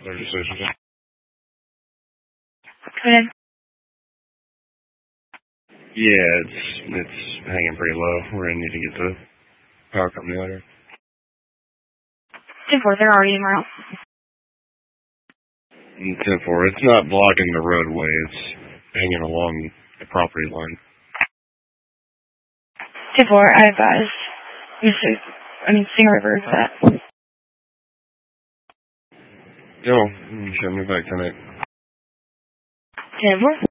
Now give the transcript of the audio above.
their decision. Come in. Yeah, it's hanging pretty low. We're gonna need to get the power company later. 10-4, they're already in my house. 10-4, it's not blocking the roadway, it's hanging along the property line. 10-4, I advise. Singer River is that. Yo, show me back tonight. 10-4.